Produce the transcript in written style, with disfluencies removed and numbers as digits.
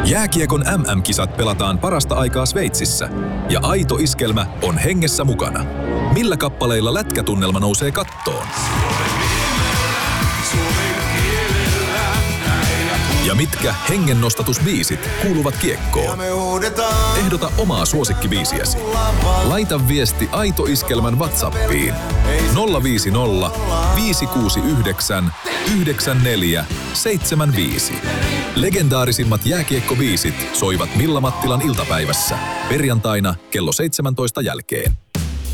Jääkiekon MM-kisat pelataan parasta aikaa Sveitsissä ja aito iskelmä on hengessä mukana. Millä kappaleilla lätkätunnelma nousee kattoon? Ja mitkä hengennostatusbiisit kuuluvat kiekkoon? Ehdota omaa suosikkibiisiäsi. Laita viesti Aito Iskelmän WhatsAppiin 050 569 9475. Legendaarisimmat jääkiekkobiisit soivat Milla Mattilan iltapäivässä perjantaina kello 17 jälkeen.